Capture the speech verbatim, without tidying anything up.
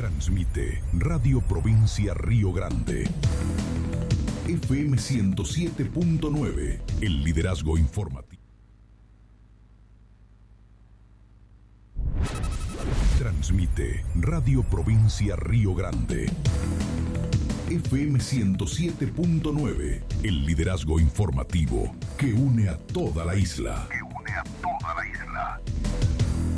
Transmite Radio Provincia Río Grande. F M ciento siete punto nueve, el liderazgo informativo. Transmite Radio Provincia Río Grande. F M ciento siete punto nueve, el liderazgo informativo que une a toda la isla. Que une a toda